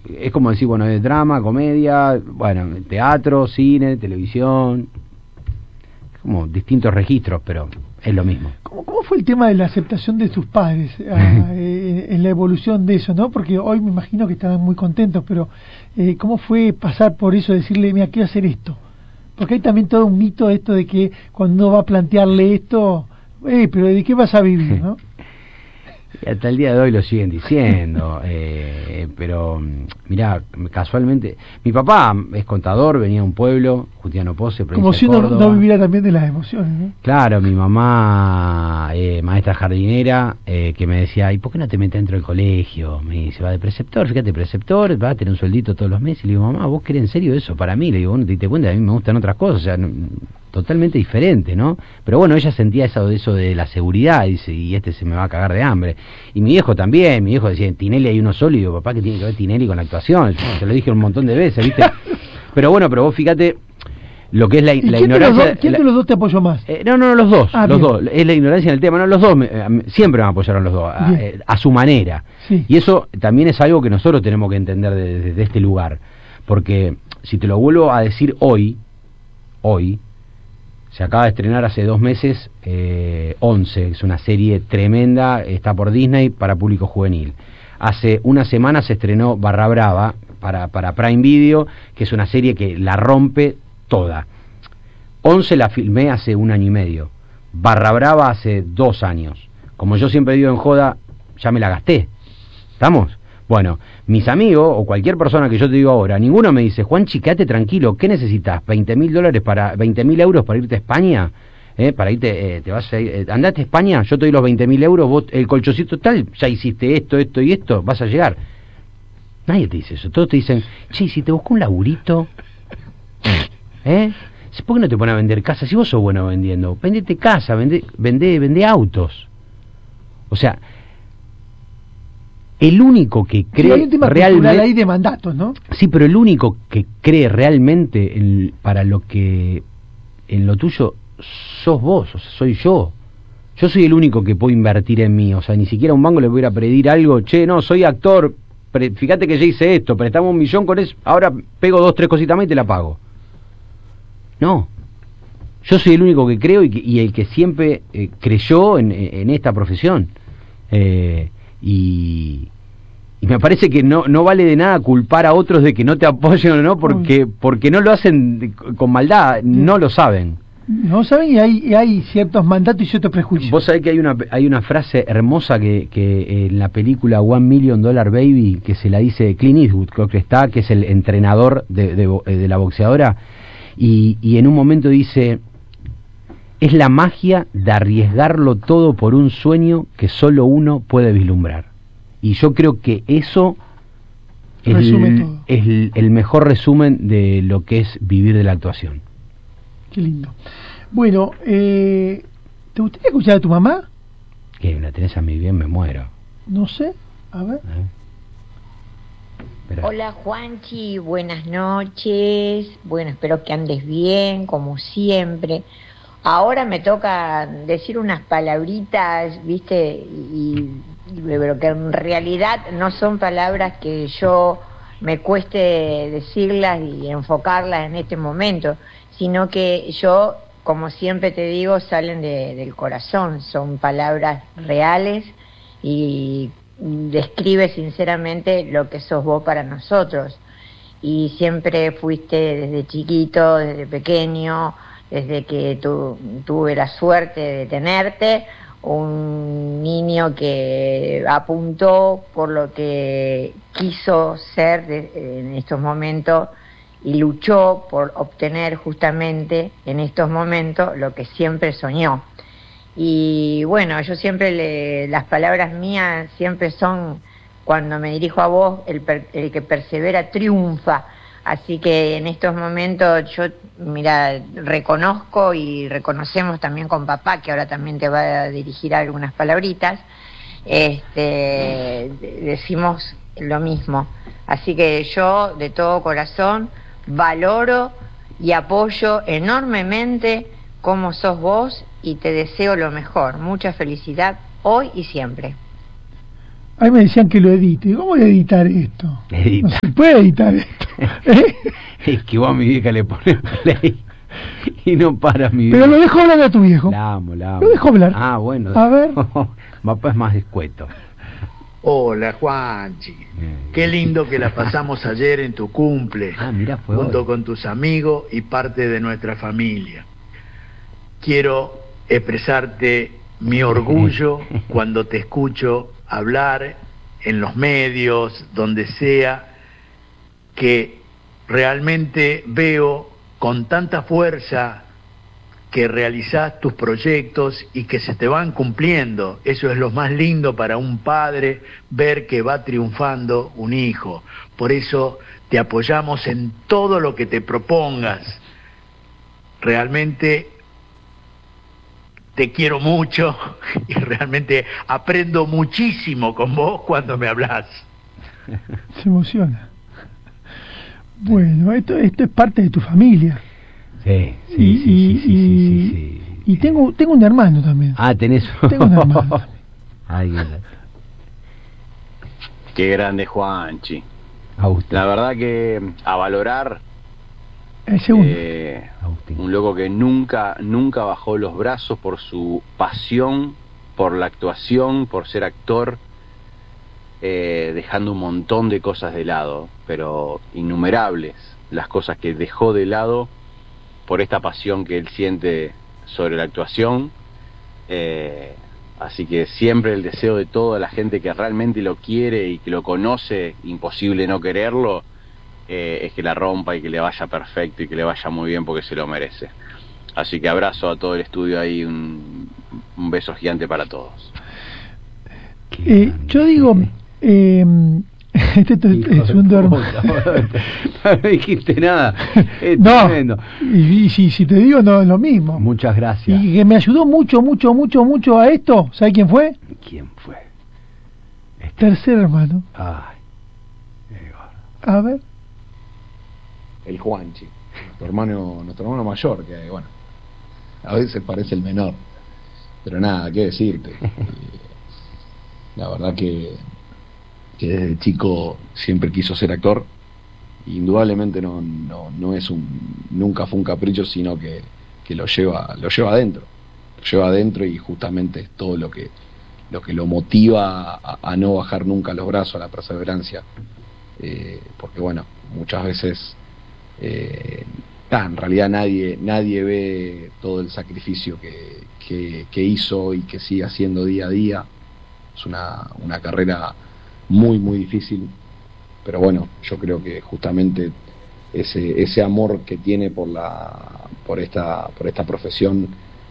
es como decir, bueno, es drama, comedia, bueno, teatro, cine, televisión, como distintos registros, pero es lo mismo. ¿Cómo fue el tema de la aceptación de tus padres en la evolución de eso, no? Porque hoy me imagino que estaban muy contentos, pero ¿cómo fue pasar por eso, decirle, mira, quiero hacer esto? Porque hay también todo un mito esto de que cuando uno va a plantearle esto, pero ¿de qué vas a vivir, no? Y hasta el día de hoy lo siguen diciendo, pero mirá, casualmente, mi papá es contador, venía de un pueblo, Justiniano Pozzi, provincia como si uno de Córdoba. no viviera también de las emociones, ¿no? Claro, mi mamá, maestra jardinera, que me decía, ¿y por qué no te metes dentro del colegio? Me dice, va de preceptor, fíjate, preceptor, va a tener un sueldito todos los meses. Y le digo, mamá, ¿vos querés en serio eso para mí? Le digo, bueno, te diste cuenta, a mí me gustan otras cosas, o sea, totalmente diferente, ¿no? Pero bueno, ella sentía eso de la seguridad, dice, y se me va a cagar de hambre. Y mi viejo también, mi viejo decía, en Tinelli hay uno solo, y digo, papá, ¿qué tiene que ver Tinelli con la actuación? Yo te lo dije un montón de veces, ¿viste? Pero bueno, pero vos fíjate lo que es la ignorancia. ¿Quién de los dos te apoyó más? No, los dos, los bien. Dos, es la ignorancia en el tema, no, los dos, siempre me apoyaron los dos, a su manera. Sí. Y eso también es algo que nosotros tenemos que entender desde este lugar, porque si te lo vuelvo a decir hoy, se acaba de estrenar hace 2 meses 11, es una serie tremenda, está por Disney para público juvenil. Hace una semana se estrenó Barra Brava para Prime Video, que es una serie que la rompe toda. 11 la filmé hace 1 año y medio, Barra Brava hace 2 años. Como yo siempre digo en joda, ya me la gasté. ¿Estamos? Bueno, mis amigos o cualquier persona que yo te digo ahora, ninguno me dice, Juanchi, quédate tranquilo, ¿qué necesitas? $20.000 euros para irte a España, para irte, te vas a ir, andate a España, yo te doy los 20.000 euros, vos el colchoncito tal, ya hiciste esto y esto, vas a llegar. Nadie te dice eso, todos te dicen, che, si te busco un laburito, ¿por qué no te pones a vender casas? Si vos sos bueno vendiendo, vendete casa, vendé autos. O sea, el único que cree realmente, ahí de mandatos, ¿no? Sí, pero el único que cree realmente para lo que en lo tuyo sos vos, o sea, soy yo. Yo soy el único que puedo invertir en mí, o sea, ni siquiera a un banco le voy a ir a pedir algo, che, no, soy actor, fíjate que ya hice esto, prestamos 1.000.000 con eso, ahora pego 2, 3 cositas más y te la pago. No, yo soy el único que creo y el que siempre creyó en esta profesión. Y me parece que no vale de nada culpar a otros de que no te apoyen o no, porque no lo hacen con maldad, no lo saben. No saben y hay ciertos mandatos y ciertos prejuicios. Vos sabés que hay una frase hermosa que en la película $1 Million Baby, que se la dice Clint Eastwood, creo que está, que es el entrenador de la boxeadora, y en un momento dice, es la magia de arriesgarlo todo por un sueño que solo uno puede vislumbrar. Y yo creo que eso es el mejor resumen de lo que es vivir de la actuación. Qué lindo. Bueno, ¿te gustaría escuchar a tu mamá? Que la tenés a mí bien, me muero. No sé, a ver. Hola Juanchi, buenas noches. Bueno, espero que andes bien, como siempre. Ahora me toca decir unas palabritas, ¿viste? Pero que en realidad no son palabras que yo me cueste decirlas y enfocarlas en este momento, sino que yo, como siempre te digo, salen del corazón, son palabras reales y describe sinceramente lo que sos vos para nosotros. Y siempre fuiste desde chiquito, desde pequeño, desde que tuve la suerte de tenerte, un niño que apuntó por lo que quiso ser en estos momentos y luchó por obtener justamente en estos momentos lo que siempre soñó. Y bueno, yo siempre las palabras mías siempre son, cuando me dirijo a vos, el que persevera triunfa. Así que en estos momentos yo, mira, reconozco y reconocemos también con papá, que ahora también te va a dirigir algunas palabritas, decimos lo mismo. Así que yo de todo corazón valoro y apoyo enormemente cómo sos vos y te deseo lo mejor. Mucha felicidad hoy y siempre. Ahí me decían que lo edite. ¿Y cómo voy a editar esto? Edita. No se puede editar esto. Es que vos a mi vieja le pones play y no para mi vieja. Pero lo dejo hablar a tu viejo. La amo. Lo dejo hablar. Ah, bueno. A ver. Papá es más escueto. Hola, Juanchi. Qué lindo que la pasamos ayer en tu cumple. Mira, fue junto hoy. con tus amigos y parte de nuestra familia. Quiero expresarte mi orgullo cuando te escucho hablar en los medios, donde sea, que realmente veo con tanta fuerza que realizás tus proyectos y que se te van cumpliendo. Eso es lo más lindo para un padre, ver que va triunfando un hijo. Por eso te apoyamos en todo lo que te propongas. Realmente te quiero mucho y realmente aprendo muchísimo con vos cuando me hablas. Se emociona. Bueno, esto es parte de tu familia. Sí. Y tengo un hermano también. Tenés. Tengo un hermano también. Ay, qué grande Juanchi. Agustín. La verdad que a valorar, El segundo. Agustín. un loco que nunca bajó los brazos por su pasión, por la actuación, por ser actor, dejando un montón de cosas de lado, pero innumerables las cosas que dejó de lado por esta pasión que él siente sobre la actuación. Así que siempre el deseo de toda la gente que realmente lo quiere y que lo conoce, imposible no quererlo, es que la rompa y que le vaya perfecto y que le vaya muy bien, porque se lo merece. Así que abrazo a todo el estudio ahí, un beso gigante para todos. Yo digo, este es un hermano. No dijiste nada. Es No, tremendo. y si te digo, no es lo mismo. Muchas gracias. Y que me ayudó mucho a esto, ¿sabes quién fue? ¿Quién fue? Tercer hermano. Ay. A ver. El Juanchi, nuestro hermano mayor, que bueno, a veces parece el menor, pero nada, qué decirte. La verdad que desde chico siempre quiso ser actor. Indudablemente no es nunca fue un capricho, sino que lo lleva adentro, y justamente es todo lo que lo motiva a no bajar nunca los brazos, a la perseverancia, porque bueno, muchas veces en realidad nadie ve todo el sacrificio que hizo y que sigue haciendo día a día. Es una carrera muy muy difícil, pero bueno, yo creo que justamente ese amor que tiene por esta profesión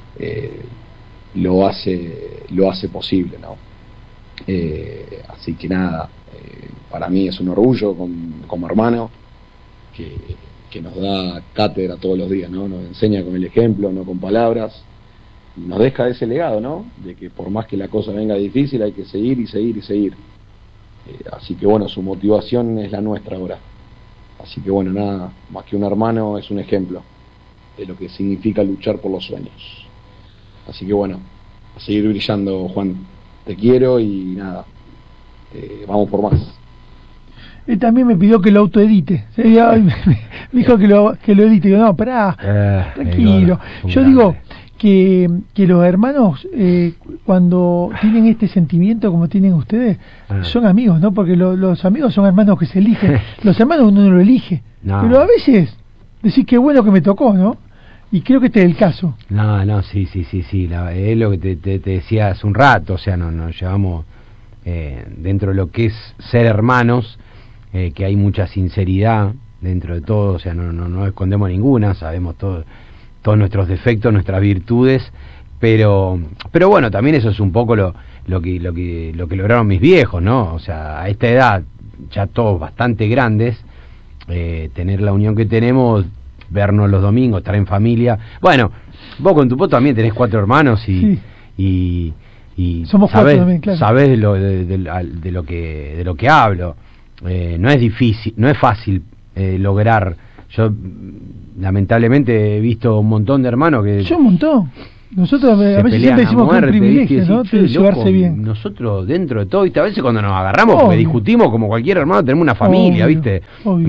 lo hace posible, ¿no? Así que nada, para mí es un orgullo como hermano que nos da cátedra todos los días, ¿no? Nos enseña con el ejemplo, no con palabras, y nos deja ese legado, ¿no? De que por más que la cosa venga difícil, hay que seguir y seguir y seguir. Así que bueno, su motivación es la nuestra ahora. Así que bueno, nada, más que un hermano, es un ejemplo de lo que significa luchar por los sueños. Así que bueno, a seguir brillando, Juan. Te quiero y nada, vamos por más. Él también me pidió que lo autoedite. ¿Sí? Me dijo que lo edite. Digo, no, pará, tranquilo. Yo digo que los hermanos, cuando tienen este sentimiento como tienen ustedes, son amigos, ¿no? Porque los amigos son hermanos que se eligen. Los hermanos uno no lo elige. No. Pero a veces decís qué bueno que me tocó, ¿no? Y creo que este es el caso. No, sí. Es lo que te decía hace un rato. O sea, nos llevamos dentro de lo que es ser hermanos, que hay mucha sinceridad dentro de todo. O sea, no escondemos ninguna, sabemos todos nuestros defectos, nuestras virtudes, pero bueno, también eso es un poco lo que lograron mis viejos, ¿no? O sea, a esta edad, ya todos bastante grandes, tener la unión que tenemos, vernos los domingos, estar en familia. Bueno, vos con tu papá también tenés 4 hermanos y somos 4 también, claro. Sabés de lo que hablo. No es difícil, no es fácil lograr. Yo lamentablemente he visto un montón de hermanos que... Yo un montón. Nosotros a veces pelean siempre a decimos que es muerte, un privilegio, ¿viste? ¿no? Sí, De loco, llevarse bien. Nosotros dentro de todo, ¿viste? A veces cuando nos agarramos, porque Obvio. discutimos como cualquier hermano, tenemos una familia, Obvio, ¿viste? obvio.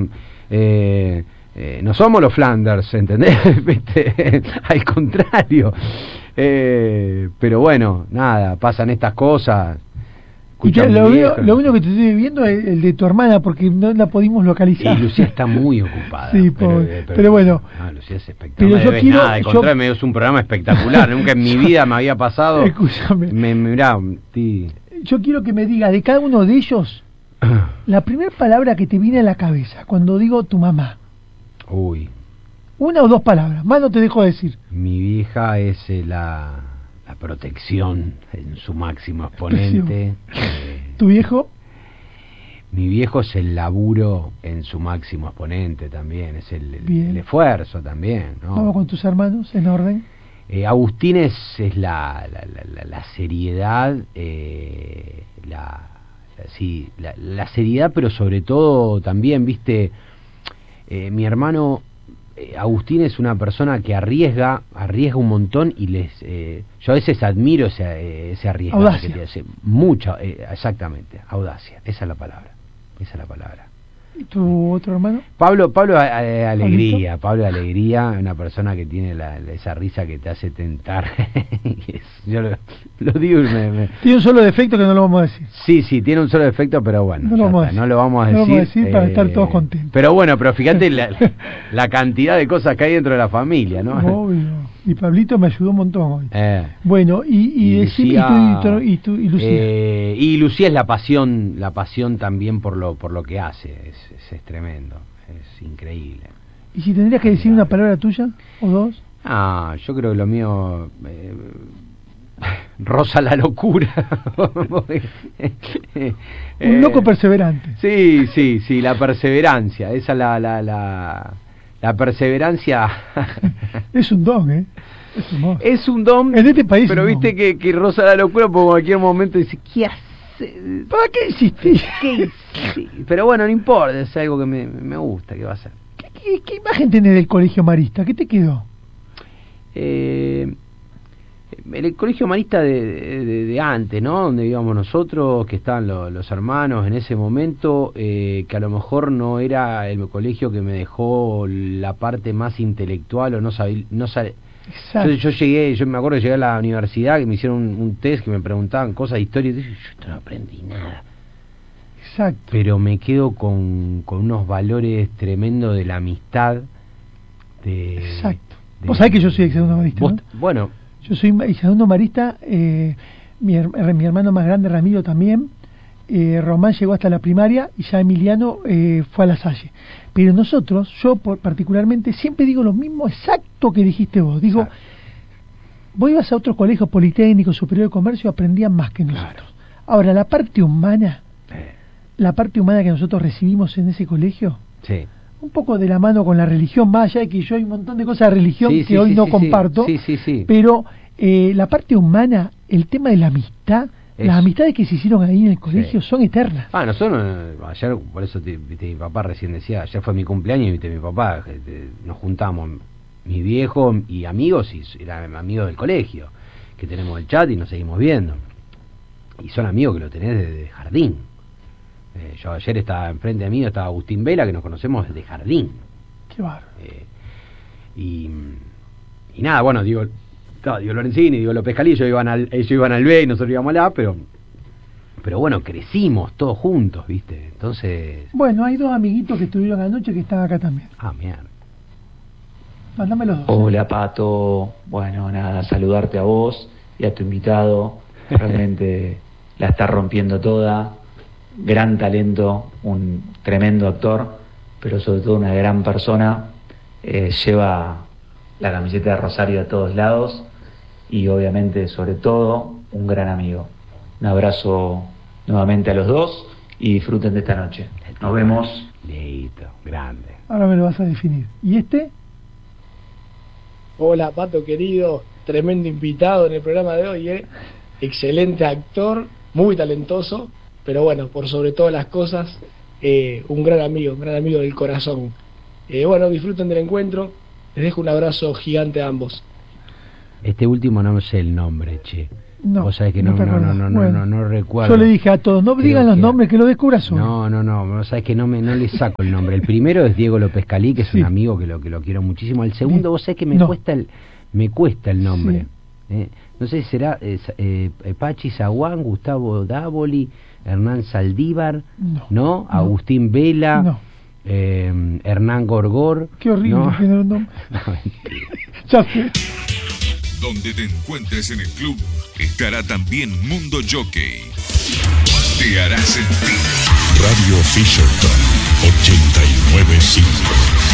No somos los Flanders, ¿entendés? ¿Viste? Al contrario. Pero bueno, nada, pasan estas cosas. Y Escucha a mi vieja. lo único que te estoy viendo es el de tu hermana, porque no la pudimos localizar. Y Lucía está muy ocupada. Sí, pero bueno. No, Lucía es espectacular. Pero No me yo debes quiero- nada, al contrario, es un programa espectacular. Nunca en mi vida me había pasado. Escúchame. Mirá, Yo quiero que me digas de cada uno de ellos la primera palabra que te viene a la cabeza cuando digo tu mamá. Uy, Una o dos palabras, más no te dejo decir. mi vieja es la protección en su máximo exponente. ¿Tu viejo? Mi viejo es el laburo en su máximo exponente también, es el Bien. esfuerzo también, ¿no? Vamos con tus hermanos, en orden. Agustín es la seriedad, la seriedad, pero sobre todo también, viste, mi hermano Agustín es una persona que arriesga un montón y yo a veces admiro ese arriesgar Audacia. que te hace mucha, exactamente, audacia, esa es la palabra. ¿Y tu otro hermano? Pablo alegría, Pablo alegría, una persona que tiene esa risa que te hace tentar. Yo lo digo y Tiene un solo defecto que no lo vamos a decir. sí, tiene un solo defecto, pero bueno, No lo vamos a decir. no lo vamos a No lo decir. vamos a decir para estar todos contentos. Pero bueno, pero fíjate la cantidad de cosas que hay dentro de la familia, ¿no? Obvio. Y Pablito me ayudó un montón hoy. Bueno, Y decime, Lucía, y Lucía. y Lucía es la pasión también por lo que hace, es tremendo, es increíble. ¿Y si tendrías que decir una palabra tuya o dos? Yo creo que lo mío roza la locura. Un loco perseverante. Sí, la perseverancia, esa la perseverancia. Es un don, ¿eh? Es un don. Es un don, En este país pero es un viste que roza la locura porque en cualquier momento dice, ¿qué hace? ¿Para qué hiciste? ¿Qué hice? Pero bueno, no importa, es algo que me gusta, ¿qué va a ser? ¿Qué imagen tenés del colegio marista? ¿Qué te quedó? El colegio marista de antes, ¿no? Donde íbamos nosotros, que estaban los hermanos en ese momento, que a lo mejor no era el colegio que me dejó la parte más intelectual o no sabía. Exacto. Yo me acuerdo que llegué a la universidad, que me hicieron un test, que me preguntaban cosas de historia, y yo no aprendí nada. Exacto. Pero me quedo con unos valores tremendos de la amistad. Exacto. Vos sabés que yo soy exalumno marista, ¿no? Bueno. Yo soy exalumno marista, mi hermano más grande, Ramiro, también. Román llegó hasta la primaria y ya Emiliano fue a La Salle. Pero nosotros, yo particularmente, siempre digo lo mismo exacto que dijiste vos. Digo, vos ibas a otros colegios politécnicos, superior de comercio, aprendían más que nosotros. Claro. Ahora, la parte humana que nosotros recibimos en ese colegio, sí, un poco de la mano con la religión, más allá de que yo hay un montón de cosas de religión que hoy no comparto, pero la parte humana, el tema de la amistad, las amistades que se hicieron ahí en el colegio son eternas. Nosotros ayer, por eso viste, mi papá recién decía, ayer fue mi cumpleaños y viste, mi papá, nos juntamos, mi viejo y amigos, y eran amigos del colegio, que tenemos el chat y nos seguimos viendo. Y son amigos que lo tenés desde jardín. Yo ayer estaba enfrente de mí, estaba Agustín Vela, que nos conocemos desde jardín. Qué bárbaro. Y nada, bueno, digo Lorenzini, digo López Calí, ellos iban al B y nosotros íbamos al A, pero bueno, crecimos todos juntos, ¿viste? Entonces... Bueno, hay dos amiguitos que estuvieron anoche que están acá también. Mierda. Mándame los dos. Hola, Pato. Bueno, nada, saludarte a vos y a tu invitado. Realmente la está rompiendo toda. Gran talento, un tremendo actor, pero sobre todo una gran persona. Lleva la camiseta de Rosario a todos lados y obviamente, sobre todo, un gran amigo. Un abrazo nuevamente a los dos y disfruten de esta noche. Nos vemos. Listo, grande. Ahora me lo vas a definir. ¿Y este? Hola, Pato querido, tremendo invitado en el programa de hoy, excelente actor, muy talentoso, pero bueno, por sobre todas las cosas, un gran amigo del corazón. Bueno, disfruten del encuentro, les dejo un abrazo gigante a ambos. Este último no sé el nombre, che. No, vos sabés que no no recuerdo. Yo le dije a todos, no digan los nombres, que lo descubra solo. No, vos sabés que no le saco el nombre. El primero es Diego López Calí, que es un amigo que lo quiero muchísimo. El segundo, vos sabés que me cuesta el nombre. Sí. No sé si será Pachi Zaguán, Gustavo Dávoli, Hernán Saldívar, ¿no? Agustín Vela, Hernán Gorgor. Qué horrible. No, ya sé. Donde te encuentres en el club, estará también Mundo Jockey. Te hará sentir. Radio Fisherton 89.5